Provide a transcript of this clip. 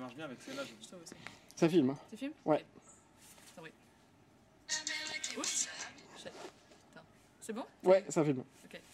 marche bien avec celle-là. Je trouve aussi. Ça filme, hein. Tu filmes? Ouais. Ah oui. Oups. Attends. C'est bon? Ouais, ça filme. Ok.